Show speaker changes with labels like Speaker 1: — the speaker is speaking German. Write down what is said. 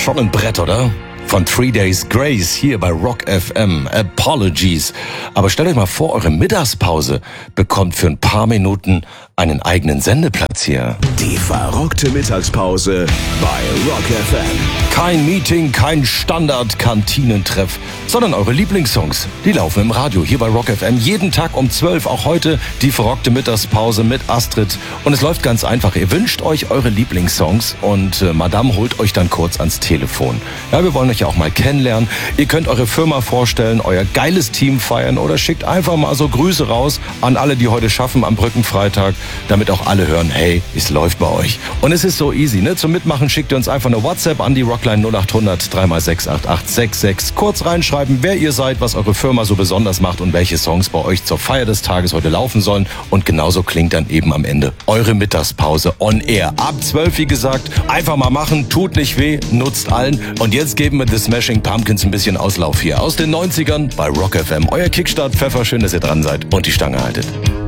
Speaker 1: Schon ein Brett, oder? Von 3 Days Grace hier bei Rock FM. Apologies. Aber stellt euch mal vor, eure Mittagspause bekommt für ein paar Minuten einen eigenen Sendeplatz hier.
Speaker 2: Die verrockte Mittagspause bei Rock FM.
Speaker 1: Kein Meeting, kein Standard-Kantinentreff, sondern eure Lieblingssongs. Die laufen im Radio hier bei Rock FM. Jeden Tag um 12, auch heute die verrockte Mittagspause mit Astrid. Und es läuft ganz einfach. Ihr wünscht euch eure Lieblingssongs und Madame holt euch dann kurz ans Telefon. Ja, wir wollen euch ja auch mal kennenlernen. Ihr könnt eure Firma vorstellen, euer geiles Team feiern oder schickt einfach mal so Grüße raus an alle, die heute schaffen am Brückenfreitag, damit auch alle hören, hey, es läuft bei euch. Und es ist so easy, ne? Zum Mitmachen schickt ihr uns einfach eine WhatsApp an die Rockline 0800 3x68866. Kurz reinschreiben, wer ihr seid, was eure Firma so besonders macht und welche Songs bei euch zur Feier des Tages heute laufen sollen. Und genauso klingt dann eben am Ende eure Mittagspause on air. Ab 12, wie gesagt, einfach mal machen, tut nicht weh, nutzt allen. Und jetzt geben wir The Smashing Pumpkins ein bisschen Auslauf hier aus den 90ern bei Rock FM. Euer Kickstart Pfeffer, schön, dass ihr dran seid und die Stange haltet.